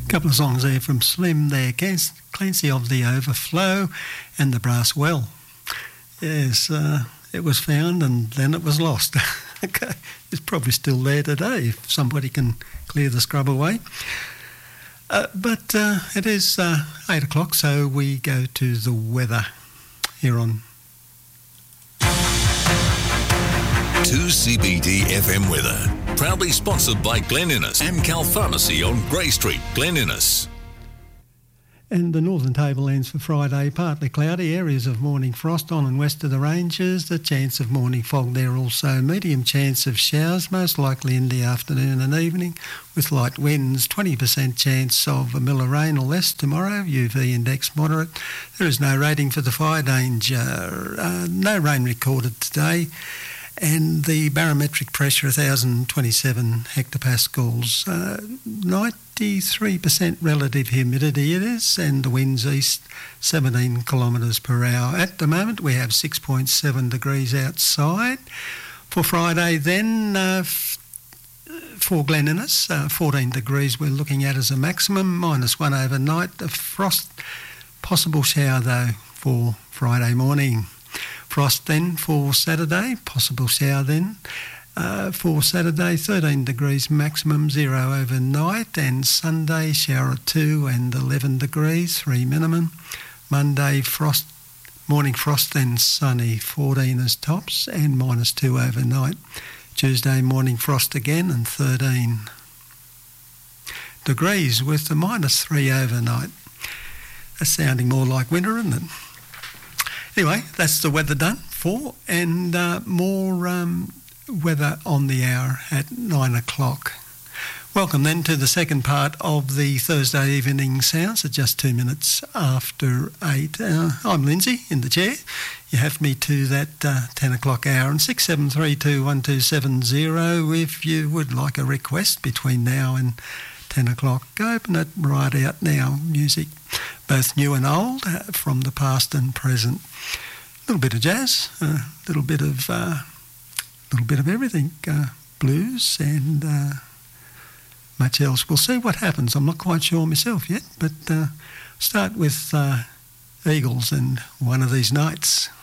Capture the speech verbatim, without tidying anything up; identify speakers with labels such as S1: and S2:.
S1: Couple of songs there from Slim there, Clancy of the Overflow and the Brass Well. Yes, uh, it was found and then it was lost. Okay, it's probably still there today if somebody can clear the scrub away. Uh, but uh, it is uh, eight o'clock, so we go to the weather here on
S2: two C B D F M weather. Proudly sponsored by Glen Innes and Cal Pharmacy on Grey Street, Glen Innes.
S1: And the northern tablelands for Friday, partly cloudy, areas of morning frost on and west of the ranges, the chance of morning fog there also, medium chance of showers, most likely in the afternoon and evening, with light winds, twenty percent chance of a mill of rain or less tomorrow, U V index moderate. There is no rating for the fire danger, uh, no rain recorded today. And the barometric pressure, one thousand twenty-seven hectopascals, uh, ninety-three percent relative humidity it is, and the winds east, seventeen kilometres per hour. At the moment, we have six point seven degrees outside. For Friday then, uh, f- for Glen Innes, uh, fourteen degrees we're looking at as a maximum, minus one overnight. The frost, possible shower though for Friday morning. Frost then for Saturday, possible shower then. Uh, for Saturday, thirteen degrees maximum, zero overnight, and Sunday, shower at two and eleven degrees, three minimum. Monday, frost, morning frost then sunny, fourteen as tops and minus two overnight. Tuesday, morning frost again and thirteen degrees with the minus three overnight. That's sounding more like winter, isn't it? Anyway, that's the weather done for, and uh, more um, weather on the hour at nine o'clock. Welcome then to the second part of the Thursday evening sounds at just two minutes after eight. Uh, I'm Lindsay in the chair. You have me to that uh, ten o'clock hour, and six seven three two one two seven zero if you would like a request between now and ten o'clock. Open it right out now. Music, both new and old, uh, from the past and present. A little bit of jazz, a uh, little bit of, uh, little bit of everything, uh, blues and uh, much else. We'll see what happens. I'm not quite sure myself yet, but uh, start with uh, Eagles and One of These Nights.